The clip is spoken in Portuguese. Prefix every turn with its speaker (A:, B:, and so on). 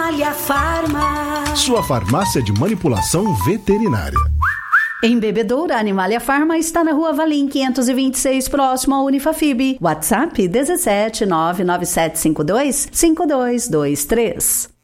A: Animalia Farma.
B: Sua farmácia de manipulação veterinária.
C: Em Bebedouro, a Animalia Farma está na Rua Valim 526, próximo ao Unifafib. WhatsApp 17 99752 5223.